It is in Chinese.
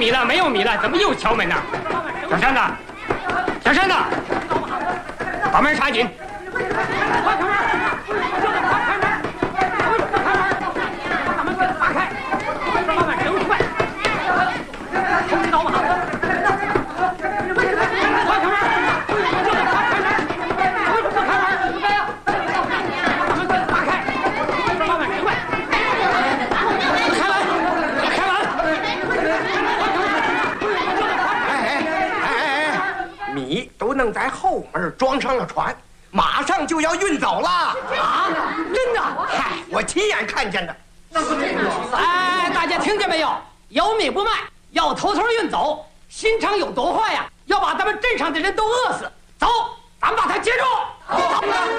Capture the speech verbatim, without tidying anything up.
米了，没有米了，怎么又敲门呢？小山子，小山子，把门插紧。快开门！快开门！快开门！把门给他打开，把老板扔出来。听到吗？快开门！快开门！为什么不开门？不开呀！把门给他打开，把老板扔出来。开门！开门！ 哎哎哎哎！米都弄在后门，装上了船。马上就要运走了啊！真的？嗨，我亲眼看见的。 哎，大家听见没有？有米不卖，要偷偷运走，心肠有多坏呀？要把咱们镇上的人都饿死。走，咱们把他接住。走。